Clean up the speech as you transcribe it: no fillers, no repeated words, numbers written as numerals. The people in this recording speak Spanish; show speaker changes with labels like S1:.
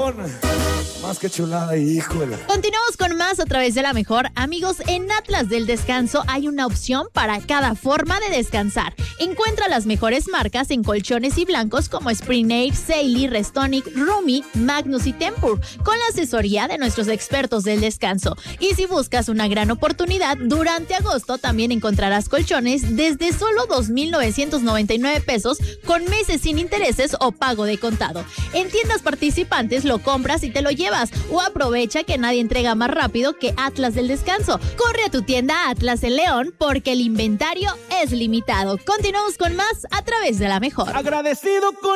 S1: León. Más que chulada, híjole.
S2: Continuamos con más a través de La Mejor. Amigos, en Atlas del Descanso hay una opción para cada forma de descansar. Encuentra las mejores marcas en colchones y blancos como Spring Air, Sealy, Restonic, Rumi, Magnus y Tempur, con la asesoría de nuestros expertos del descanso. Y si buscas una gran oportunidad, durante agosto también encontrarás colchones desde solo 2,999 pesos con meses sin intereses o pago de contado. En tiendas participantes lo compras y te lo llevas, o aprovecha que nadie entrega más rápido que Atlas del Descanso. Corre a tu tienda Atlas en León porque el inventario es limitado. Continuamos con más a través de La Mejor.
S1: Agradecido con